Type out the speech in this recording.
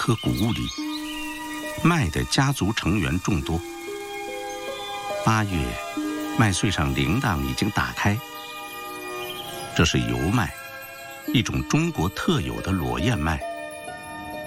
特谷物里，麦的家族成员众多。8月，麦穗上铃铛已经打开。这是油麦，一种中国特有的裸燕麦。